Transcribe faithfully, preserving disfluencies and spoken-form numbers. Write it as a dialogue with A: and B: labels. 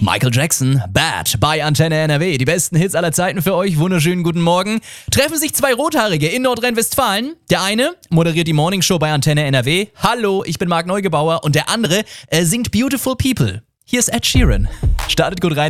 A: Michael Jackson, Bad bei Antenne N R W. Die besten Hits aller Zeiten für euch. Wunderschönen guten Morgen. Treffen sich zwei Rothaarige in Nordrhein-Westfalen. Der eine moderiert die Morningshow bei Antenne N R W. Hallo, ich bin Marc Neugebauer. Und der andere äh, singt Beautiful People. Hier ist Ed Sheeran. Startet gut rein.